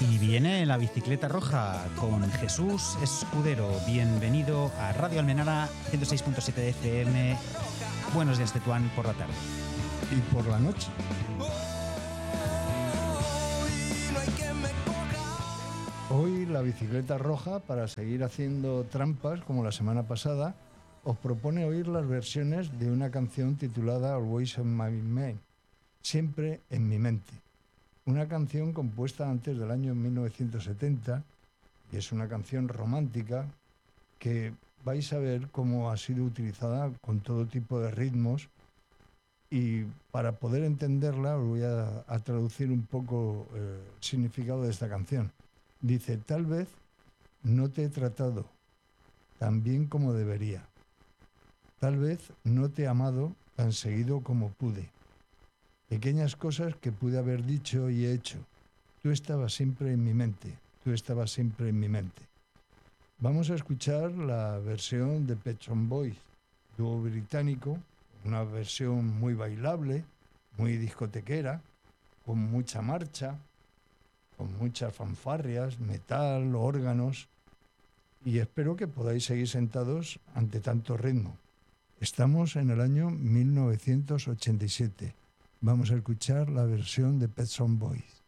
Y viene la bicicleta roja con Jesús Escudero. Bienvenido a Radio Almenara 106.7 de FM. Buenos días, Tetuán, por la tarde. Y por la noche. Hoy la bicicleta roja, para seguir haciendo trampas como la semana pasada, os propone oír las versiones de una canción titulada Always on My Mind, siempre en mi mente. Una canción compuesta antes del año 1970 y es una canción romántica que vais a ver cómo ha sido utilizada con todo tipo de ritmos, y para poder entenderla os voy a traducir un poco el significado de esta canción. Dice: tal vez no te he tratado tan bien como debería. Tal vez no te he amado tan seguido como pude. Pequeñas cosas que pude haber dicho y hecho. Tú estabas siempre en mi mente. Tú estabas siempre en mi mente. Vamos a escuchar la versión de Pet Shop Boys, dúo británico, una versión muy bailable, muy discotequera, con mucha marcha, con muchas fanfarrias, metal, órganos, y espero que podáis seguir sentados ante tanto ritmo. Estamos en el año 1987. Vamos a escuchar la versión de Pet Shop Boys.